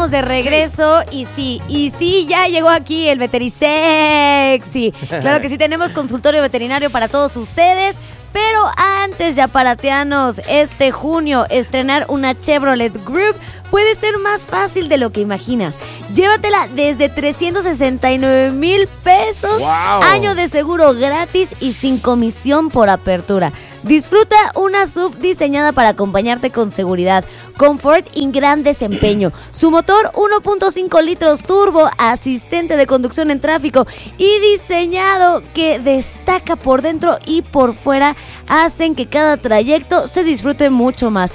estamos de regreso y sí, ya llegó aquí el Veterisexy. Claro que sí, tenemos consultorio veterinario para todos ustedes. Pero antes, yaparateanos, este junio estrenar una Chevrolet Group puede ser más fácil de lo que imaginas. Llévatela desde 369,000 pesos, ¡wow! Año de seguro gratis y sin comisión por apertura. Disfruta una SUV diseñada para acompañarte con seguridad, confort y gran desempeño. Su motor 1.5 litros turbo, asistente de conducción en tráfico y diseñado que destaca por dentro y por fuera hacen que cada trayecto se disfrute mucho más.